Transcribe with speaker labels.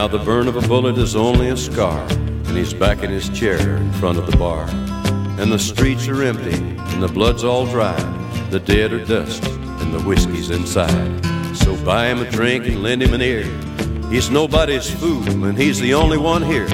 Speaker 1: Now the burn of a bullet is only a scar, and he's back in his chair in front of the bar. And the streets are empty, and the blood's all dry. The dead are dust, and the whiskey's inside. So buy him a drink and lend him an ear. He's nobody's fool, and he's the only one here.